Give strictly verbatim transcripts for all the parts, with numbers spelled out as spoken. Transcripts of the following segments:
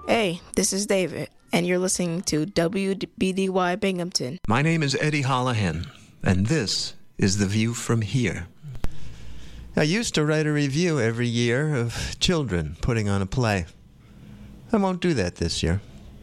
Hey, this is David, and you're listening to W B D Y Binghamton. My name is Eddie Holohan, and this is The View from Here. I used to write a review every year of children putting on a play. I won't do that this year.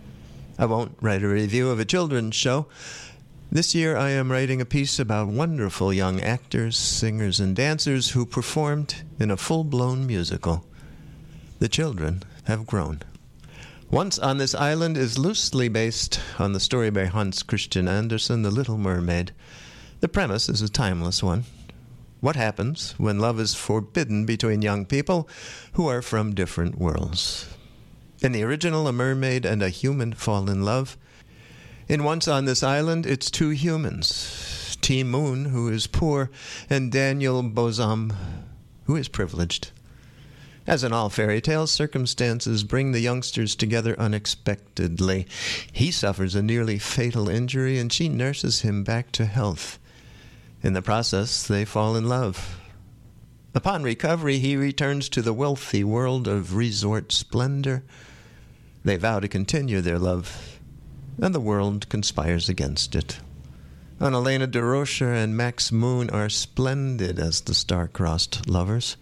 I won't write a review of a children's show. This year I am writing a piece about wonderful young actors, singers, and dancers who performed in a full-blown musical. The children have grown. Once on This Island is loosely based on the story by Hans Christian Andersen, The Little Mermaid. The premise is a timeless one. What happens when love is forbidden between young people who are from different worlds? In the original, a mermaid and a human fall in love. In Once on This Island, it's two humans, Ti Moune, who is poor, and Daniel Bozam, who is privileged. As in all fairy tales, circumstances bring the youngsters together unexpectedly. He suffers a nearly fatal injury, and she nurses him back to health. In the process, they fall in love. Upon recovery, he returns to the wealthy world of resort splendor. They vow to continue their love, and the world conspires against it. Annalena de Rocher and Max Moon are splendid as the star-crossed lovers.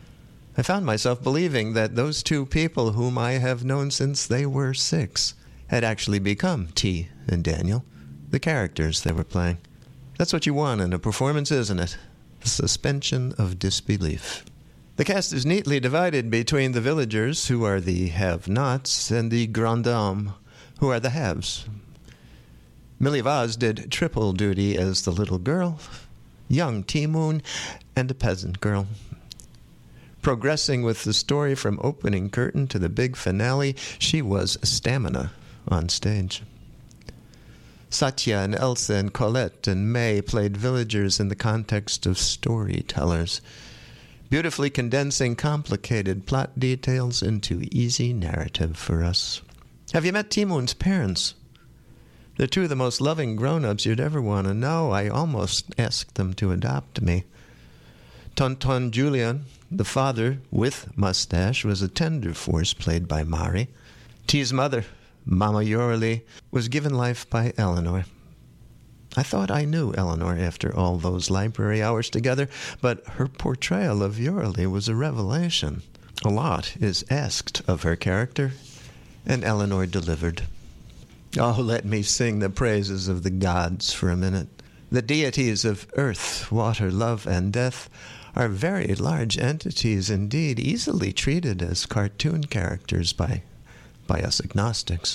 I found myself believing that those two people whom I have known since they were six had actually become T and Daniel, the characters they were playing. That's what you want in a performance, isn't it? The suspension of disbelief. The cast is neatly divided between the villagers, who are the have-nots, and the grandes dames, who are the haves. Millie Vaz did triple duty as the little girl, young Ti Moune, and a peasant girl. Progressing with the story from opening curtain to the big finale, she was stamina on stage. Satya and Elsa and Colette and May played villagers in the context of storytellers, beautifully condensing complicated plot details into easy narrative for us. Have you met Ti Moune's parents? They're two of the most loving grown-ups you'd ever want to know. I almost asked them to adopt me. Tonton Julien, the father with mustache, was a tender force played by Mari. T's mother, Mama Yorli, was given life by Eleanor. I thought I knew Eleanor after all those library hours together, but her portrayal of Yorli was a revelation. A lot is asked of her character, and Eleanor delivered. Oh, let me sing the praises of the gods for a minute. The deities of earth, water, love, and death are very large entities indeed, easily treated as cartoon characters by, by us agnostics.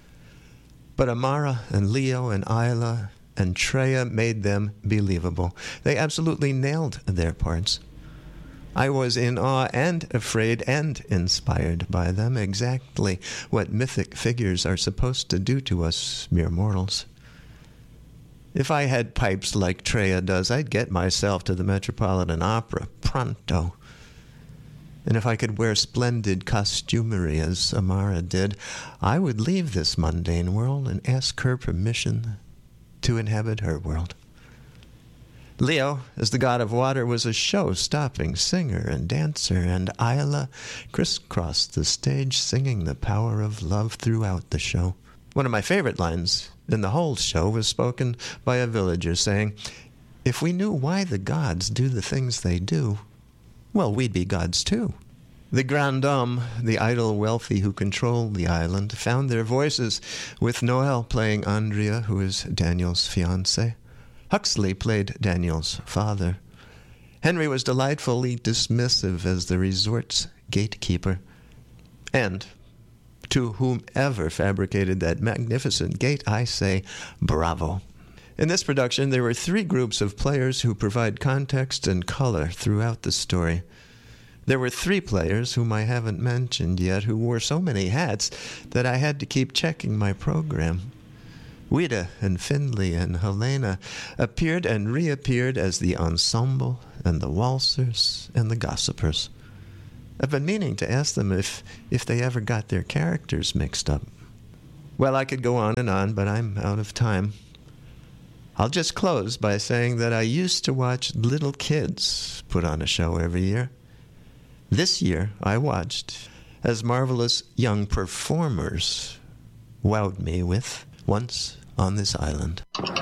But Amara and Leo and Isla and Treya made them believable. They absolutely nailed their parts. I was in awe and afraid and inspired by them, exactly what mythic figures are supposed to do to us mere mortals. If I had pipes like Treya does, I'd get myself to the Metropolitan Opera pronto. And if I could wear splendid costumery as Amara did, I would leave this mundane world and ask her permission to inhabit her world. Leo, as the god of water, was a show-stopping singer and dancer, and Isla crisscrossed the stage singing the power of love throughout the show. One of my favorite lines in the whole show was spoken by a villager saying, "If we knew why the gods do the things they do, well, we'd be gods too." The grandes dames, the idle wealthy who control the island, found their voices, with Noelle playing Andrea, who is Daniel's fiancé. Huxley played Daniel's father. Henry was delightfully dismissive as the resort's gatekeeper. And to whomever fabricated that magnificent gate, I say bravo. In this production, there were three groups of players who provide context and color throughout the story. There were three players whom I haven't mentioned yet who wore so many hats that I had to keep checking my program. Ouida and Findlay and Helena appeared and reappeared as the ensemble and the waltzers and the gossipers. I've been meaning to ask them if, if they ever got their characters mixed up. Well, I could go on and on, but I'm out of time. I'll just close by saying that I used to watch little kids put on a show every year. This year, I watched as marvelous young performers wowed me with Once on This Island.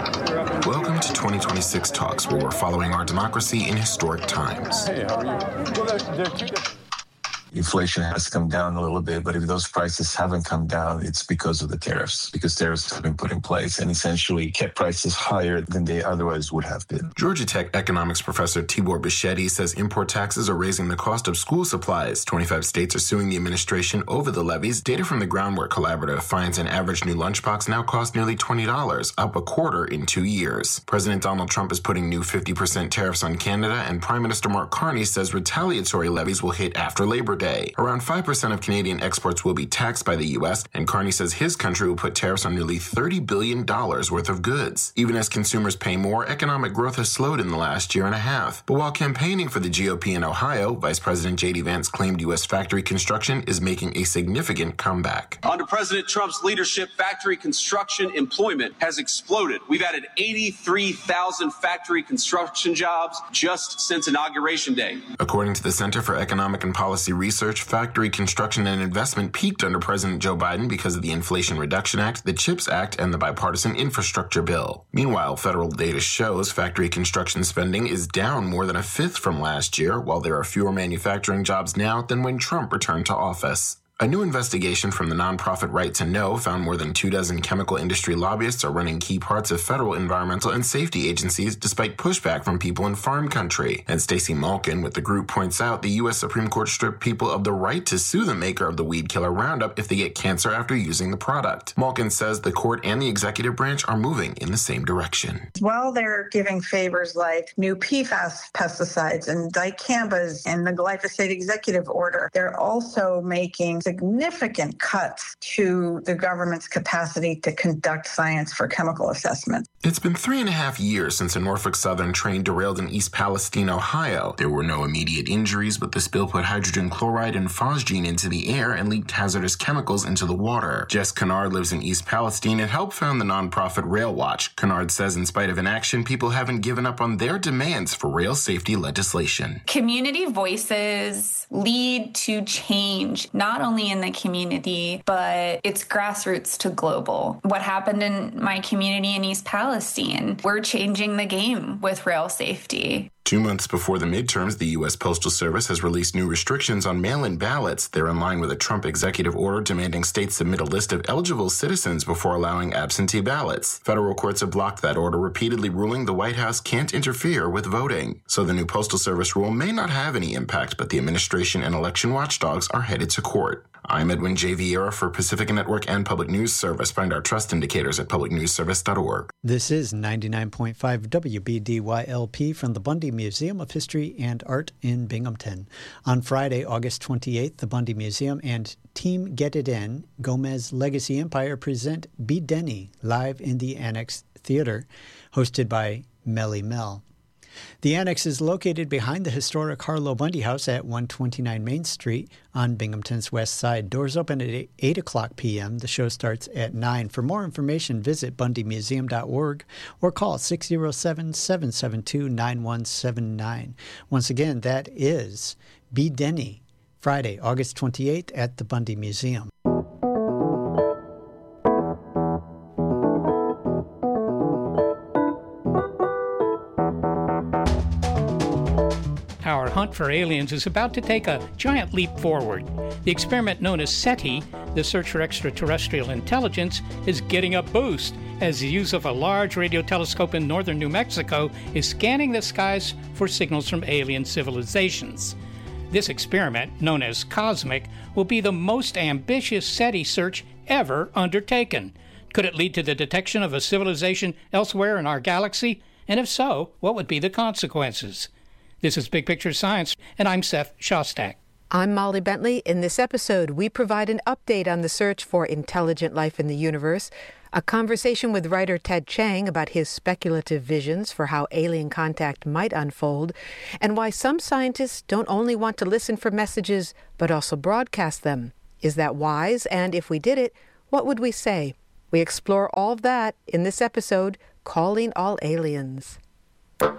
Welcome to twenty twenty-six Talks, where we're following our democracy in historic times. Hey, how are you? Well, there, there are two different... Inflation has come down a little bit, but if those prices haven't come down, it's because of the tariffs, because tariffs have been put in place and essentially kept prices higher than they otherwise would have been. Georgia Tech economics professor Tibor Bichetti says import taxes are raising the cost of school supplies. twenty-five states are suing the administration over the levies. Data from the Groundwork Collaborative finds an average new lunchbox now costs nearly twenty dollars, up a quarter in two years. President Donald Trump is putting new fifty percent tariffs on Canada, and Prime Minister Mark Carney says retaliatory levies will hit after Labor Day. Around five percent of Canadian exports will be taxed by the U S, and Carney says his country will put tariffs on nearly thirty billion dollars worth of goods. Even as consumers pay more, economic growth has slowed in the last year and a half. But while campaigning for the G O P in Ohio, Vice President J D Vance claimed U S factory construction is making a significant comeback. Under President Trump's leadership, factory construction employment has exploded. We've added eighty-three thousand factory construction jobs just since Inauguration Day. According to the Center for Economic and Policy Research, factory construction and investment peaked under President Joe Biden because of the Inflation Reduction Act, the CHIPS Act, and the Bipartisan Infrastructure Bill. Meanwhile, federal data shows factory construction spending is down more than a fifth from last year, while there are fewer manufacturing jobs now than when Trump returned to office. A new investigation from the nonprofit Right to Know found more than two dozen chemical industry lobbyists are running key parts of federal environmental and safety agencies despite pushback from people in farm country. And Stacey Malkin with the group points out the U S Supreme Court stripped people of the right to sue the maker of the weed killer Roundup if they get cancer after using the product. Malkin says the court and the executive branch are moving in the same direction. While they're giving favors like new P FAS pesticides and dicambas and the glyphosate executive order, they're also making significant cuts to the government's capacity to conduct science for chemical assessment. It's been three and a half years since a Norfolk Southern train derailed in East Palestine, Ohio. There were no immediate injuries, but the spill put hydrogen chloride and phosgene into the air and leaked hazardous chemicals into the water. Jess Kennard lives in East Palestine and helped found the nonprofit Rail Watch. Kennard says in spite of inaction, people haven't given up on their demands for rail safety legislation. Community voices lead to change, not only in the community, but it's grassroots to global. What happened in my community in East Palestine, we're changing the game with rail safety. Two months before the midterms, the U S Postal Service has released new restrictions on mail-in ballots. They're in line with a Trump executive order demanding states submit a list of eligible citizens before allowing absentee ballots. Federal courts have blocked that order, repeatedly ruling the White House can't interfere with voting. So the new Postal Service rule may not have any impact, but the administration and election watchdogs are headed to court. I'm Edwin J. Vieira for Pacifica Network and Public News Service. Find our trust indicators at public news service dot org. This is ninety-nine point five W B D Y L P from the Bundy Museum of History and Art in Binghamton. On Friday, August twenty-eighth, the Bundy Museum and Team Get It In, Gomez Legacy Empire present Be Denny live in the Annex Theater, hosted by Melly Mel. The Annex is located behind the historic Harlow Bundy House at one twenty-nine Main Street on Binghamton's west side. Doors open at eight o'clock p.m. The show starts at nine. For more information, visit bundy museum dot org or call six oh seven, seven seven two, nine one seven nine. Once again, that is Be Denny, Friday, August twenty-eighth at the Bundy Museum. Our hunt for aliens is about to take a giant leap forward. The experiment known as SETI, the Search for Extraterrestrial Intelligence, is getting a boost as the use of a large radio telescope in northern New Mexico is scanning the skies for signals from alien civilizations. This experiment, known as COSMIC, will be the most ambitious SETI search ever undertaken. Could it lead to the detection of a civilization elsewhere in our galaxy? And if so, what would be the consequences? This is Big Picture Science, and I'm Seth Shostak. I'm Molly Bentley. In this episode, we provide an update on the search for intelligent life in the universe, a conversation with writer Ted Chiang about his speculative visions for how alien contact might unfold, and why some scientists don't only want to listen for messages, but also broadcast them. Is that wise? And if we did it, what would we say? We explore all of that in this episode, Calling All Aliens.